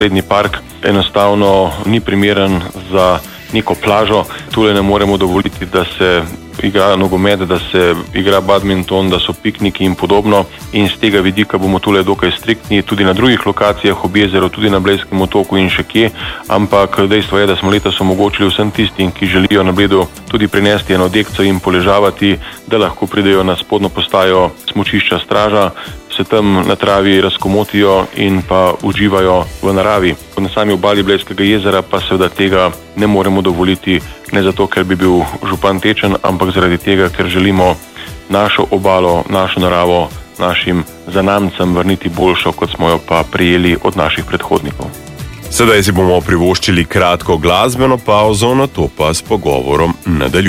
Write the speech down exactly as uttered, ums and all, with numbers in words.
zaporedni park enostavno ni primeren za neko plažo. Tule ne moremo dovoliti, da se igra nogomet, da se igra badminton, da so pikniki in podobno. In z tega vidika bomo tule dokaj striktni, tudi na drugih lokacijah ob jezeru, tudi na Blejskem otoku in še kje. Ampak dejstvo je, da smo letos omogočili vsem tistim, ki želijo na Bledu tudi prinesti eno dekco in poležavati, da lahko pridejo na spodnjo postajo smučišča Straža, se tam na travi razkomotijo in pa uživajo v naravi. Na sami obali Blejskega jezera pa seveda tega ne moremo dovoliti, ne zato, ker bi bil župan tečen, ampak zaradi tega, ker želimo našo obalo, našo naravo našim zanamcem vrniti boljšo, kot smo jo pa prijeli od naših predhodnikov. Sedaj si bomo privoščili kratko glasbeno pavzo, nato pa s pogovorom nadaljujemo.